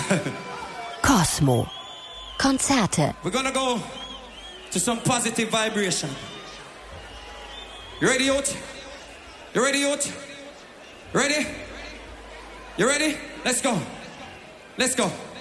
Cosmo. Konzerte. We're gonna go to some positive vibration. You ready, youth? You ready, youth? Ready? You ready? Let's go. Let's go.